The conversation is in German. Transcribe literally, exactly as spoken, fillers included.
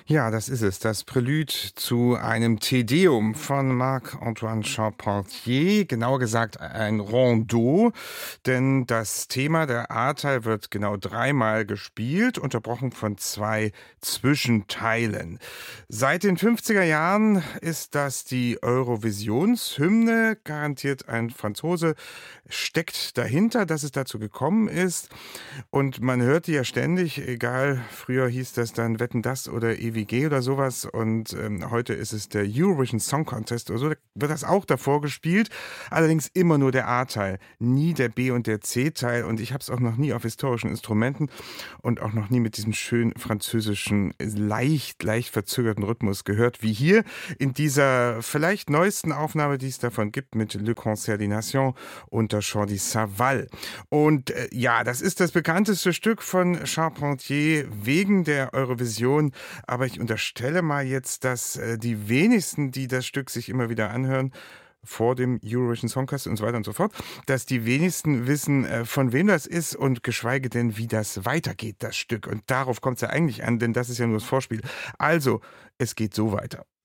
Ja, das ist es. Das Prälude zu einem Te Deum von Marc-Antoine Charpentier, genauer gesagt ein Rondeau, denn das Thema der A-Teil wird genau dreimal gespielt, unterbrochen von zwei Zwischenteilen. Seit den fünfziger Jahren ist das die Eurovisionshymne, garantiert ein Franzose steckt dahinter, dass es dazu gekommen ist. Und man hört die ja ständig, egal, früher hieß das dann Wetten, das oder E W G oder sowas. Und ähm, heute ist es der Eurovision Song Contest oder so, da wird das auch davor gespielt. Allerdings immer nur der A-Teil, nie der B- und der C-Teil. Und ich habe es auch noch nie auf historischen Instrumenten und auch noch nie mit diesem schönen französischen, leicht, leicht verzögerten Rhythmus gehört, wie hier in dieser vielleicht neuesten Aufnahme, die es davon gibt, mit Le Concert des Nations unter Jordi Savall. Und äh, ja, das ist das bekannteste Stück von Charpentier wegen der Eurovision. Aber ich unterstelle mal jetzt, dass äh, die wenigsten, die das Stück sich immer wieder anhören, vor dem Eurovision Song Contest und so weiter und so fort, dass die wenigsten wissen, äh, von wem das ist und geschweige denn, wie das weitergeht, das Stück. Und darauf kommt es ja eigentlich an, denn das ist ja nur das Vorspiel. Also, es geht so weiter.